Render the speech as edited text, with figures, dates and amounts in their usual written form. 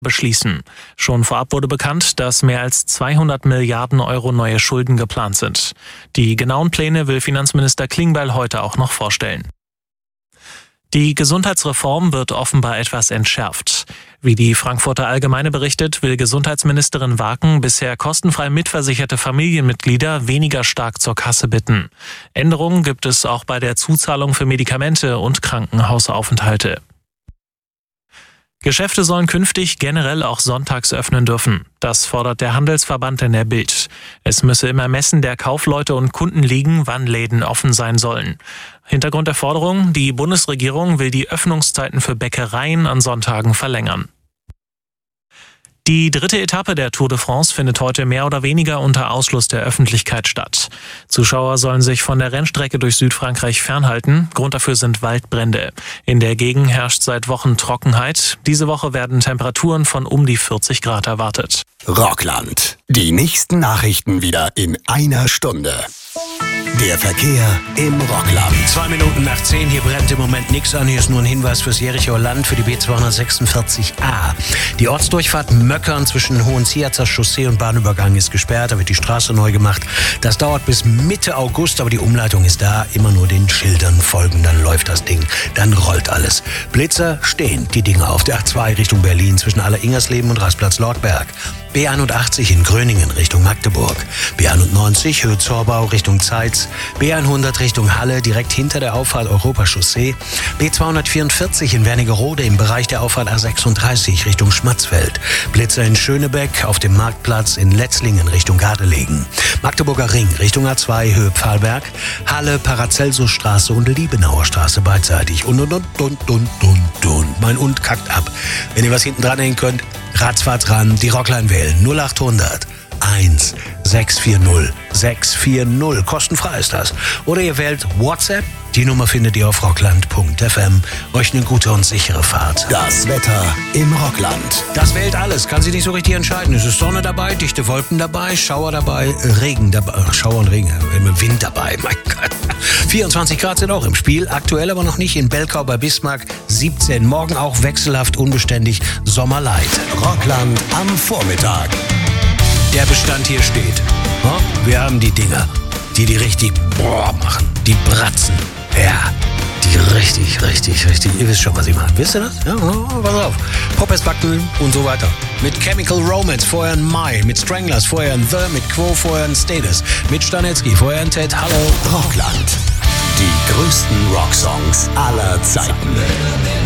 beschließen. Schon vorab wurde bekannt, dass mehr als 200 Milliarden Euro neue Schulden geplant sind. Die genauen Pläne will Finanzminister Klingbeil heute auch noch vorstellen. Die Gesundheitsreform wird offenbar etwas entschärft. Wie die Frankfurter Allgemeine berichtet, will Gesundheitsministerin Waken bisher kostenfrei mitversicherte Familienmitglieder weniger stark zur Kasse bitten. Änderungen gibt es auch bei der Zuzahlung für Medikamente und Krankenhausaufenthalte. Geschäfte sollen künftig generell auch sonntags öffnen dürfen. Das fordert der Handelsverband in der Bild. Es müsse im Ermessen der Kaufleute und Kunden liegen, wann Läden offen sein sollen. Hintergrund der Forderung: Die Bundesregierung will die Öffnungszeiten für Bäckereien an Sonntagen verlängern. Die dritte Etappe der Tour de France findet heute mehr oder weniger unter Ausschluss der Öffentlichkeit statt. Zuschauer sollen sich von der Rennstrecke durch Südfrankreich fernhalten. Grund dafür sind Waldbrände. In der Gegend herrscht seit Wochen Trockenheit. Diese Woche werden Temperaturen von um die 40 Grad erwartet. Rockland. Die nächsten Nachrichten wieder in einer Stunde. Der Verkehr im Rockland. 2 Minuten nach 10, hier brennt im Moment nichts an. Hier ist nur ein Hinweis fürs Jerichoer Land für die B246a. Die Ortsdurchfahrt Möckern zwischen Hohenziatzer Chaussee und Bahnübergang ist gesperrt. Da wird die Straße neu gemacht. Das dauert bis Mitte August, aber die Umleitung ist da. Immer nur den Schildern folgen, dann läuft das Ding. Dann rollt alles. Blitzer stehen die Dinger auf der A2 Richtung Berlin zwischen Aller-Ingersleben und Rastplatz Lortberg. B81 in Gröningen Richtung Magdeburg. B91 Höhe Zorbau Richtung Zeitz. B100 Richtung Halle direkt hinter der Auffahrt Europachaussee. B244 in Wernigerode im Bereich der Auffahrt A36 Richtung Schmatzfeld. Blitzer in Schönebeck auf dem Marktplatz in Letzlingen Richtung Gardelegen. Magdeburger Ring Richtung A2 Höhe Pfahlberg. Halle Paracelsusstraße und Liebenauer Straße beidseitig. Und. Mein Hund kackt ab. Wenn ihr was hinten dran hängen könnt, ratzfatz ran, die Rockline wählen. 0800 1 640 640. Kostenfrei ist das. Oder ihr wählt WhatsApp. Die Nummer findet ihr auf rockland.fm. Euch eine gute und sichere Fahrt. Das Wetter im Rockland. Das wählt alles. Kann sich nicht so richtig entscheiden. Es ist Sonne dabei, dichte Wolken dabei, Schauer dabei, Regen dabei. Schauer und Regen, Wind dabei. Mein Gott. 24 Grad sind auch im Spiel. Aktuell aber noch nicht in Belkau bei Bismarck. 17. Morgen auch wechselhaft, unbeständig. Sommerlight. Rockland am Vormittag. Der Bestand hier steht. Wir haben die Dinger, die richtig machen. Die bratzen. Ja, die richtig. Ihr wisst schon, was ich meine. Wisst ihr das? Ja, pass auf. Popes Backen und so weiter. Mit Chemical Romance, vorher ein Mai. Mit Stranglers, vorher ein The. Mit Quo, vorher ein Status. Mit Stanetzky, vorher ein Ted. Hallo. Rockland. Die größten Rocksongs aller Zeiten.